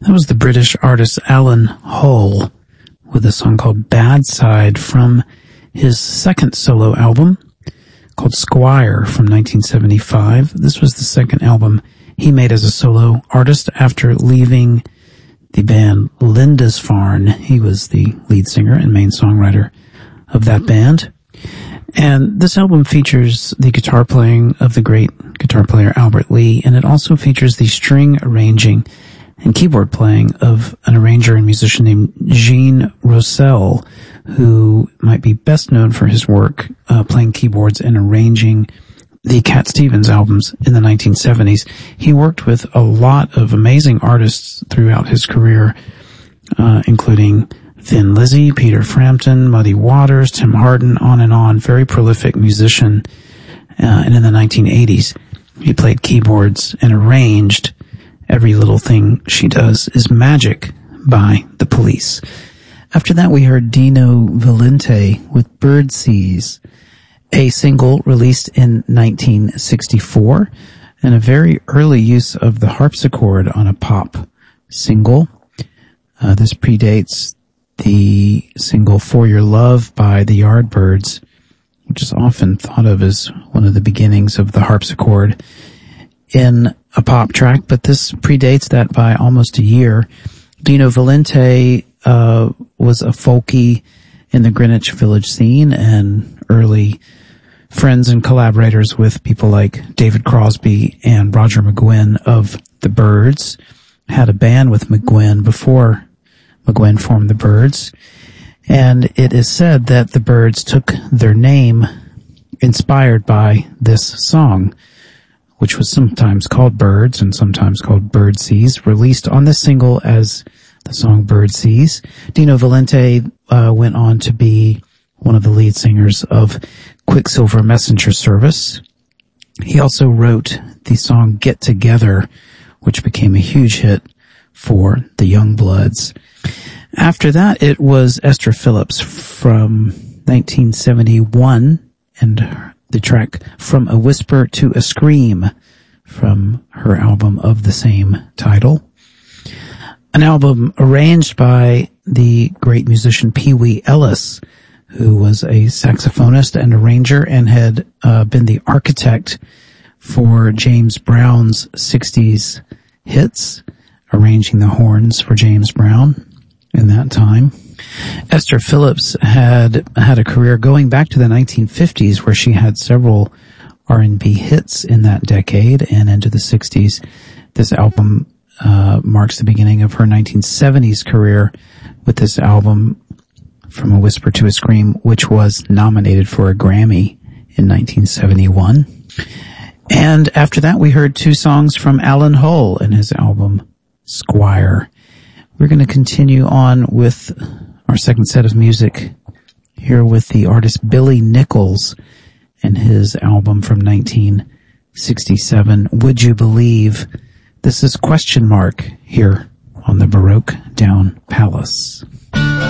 That was the British artist Alan Hull with a song called Bad Side from his second solo album called Squire from 1975. This was the second album he made as a solo artist after leaving the band Lindisfarne. He was the lead singer and main songwriter of that band. And this album features the guitar playing of the great guitar player Albert Lee, and it also features the string arranging and keyboard playing of an arranger and musician named Gene Rossell, who might be best known for his work playing keyboards and arranging the Cat Stevens albums in the 1970s. He worked with a lot of amazing artists throughout his career, including Thin Lizzy, Peter Frampton, Muddy Waters, Tim Hardin, on and on. Very prolific musician. And in the 1980s, he played keyboards and arranged Every Little Thing She Does Is Magic by The Police. After that, we heard Dino Valente with Birdseas, a single released in 1964, and a very early use of the harpsichord on a pop single. This predates the single For Your Love by the Yardbirds, which is often thought of as one of the beginnings of the harpsichord in a pop track, but this predates that by almost a year. Dino Valente was a folkie in the Greenwich Village scene and early friends and collaborators with people like David Crosby and Roger McGuinn of the Byrds. Had a band with McGuinn before McGuinn formed the Byrds, and it is said that the Byrds took their name inspired by this song, which was sometimes called Birds and sometimes called Birdseas, released on this single as the song Birdseas. Dino Valente went on to be one of the lead singers of Quicksilver Messenger Service. He also wrote the song Get Together, which became a huge hit for the Youngbloods. After that, it was Esther Phillips from 1971 and the track From a Whisper to a Scream from her album of the same title. An album arranged by the great musician Pee Wee Ellis, who was a saxophonist and arranger and had been the architect for James Brown's 60s hits, arranging the horns for James Brown in that time. Esther Phillips had a career going back to the 1950s where she had several R&B hits in that decade and into the 60s. This album marks the beginning of her 1970s career with this album From a Whisper to a Scream, which was nominated for a Grammy in 1971. And after that, we heard two songs from Alan Hull in his album Squire. We're going to continue on with our second set of music here with the artist Billy Nichols and his album from 1967, Would You Believe? This is Question Mark here on the Baroque Down Palace.